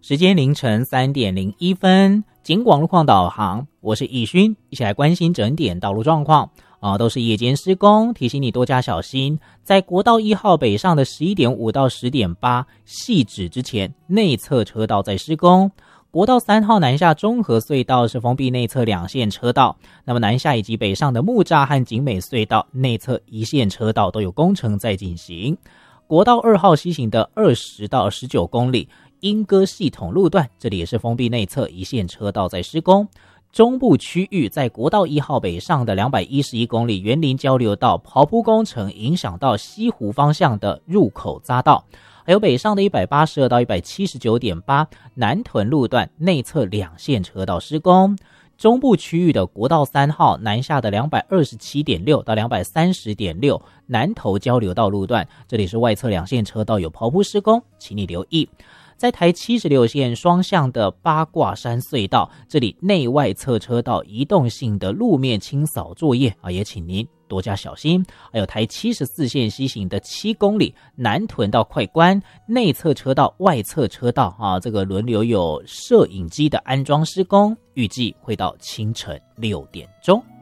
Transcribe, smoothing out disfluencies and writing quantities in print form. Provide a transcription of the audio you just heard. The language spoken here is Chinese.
时间凌晨3:01，警广路况导航，我是易勋，一起来关心整点道路状况都是夜间施工，提醒你多加小心。在国道1号北上的11:5到10:8汐止之前，内侧车道在施工。国道3号南下中和隧道是封闭内侧2线车道，那么南下以及北上的木栅和景美隧道内侧1线车道都有工程在进行。国道2号西行的20到19公里莺歌系统路段，这里也是封闭内侧1线车道在施工。中部区域在国道1号北上的211公里园林交流道刨铺工程影响到西湖方向的入口匝道，还有北上的182到 179.8 南屯路段内侧2线车道施工。中部区域的国道3号南下的227.6到 230.6 南投交流道路段，这里是外侧2线车道有刨铺施工，请你留意。在台76线双向的八卦山隧道，这里内外侧车道移动性的路面清扫作业也请您多加小心。还有台74线西行的7公里南屯到快关内侧车道外侧车道这个轮流有摄影机的安装施工，预计会到清晨6点钟。